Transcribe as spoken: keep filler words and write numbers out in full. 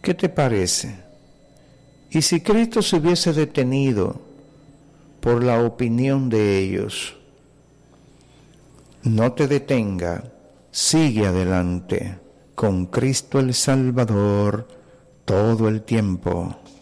¿Qué te parece? ¿Y si Cristo se hubiese detenido por la opinión de ellos? No te detenga, sigue adelante con Cristo el Salvador todo el tiempo.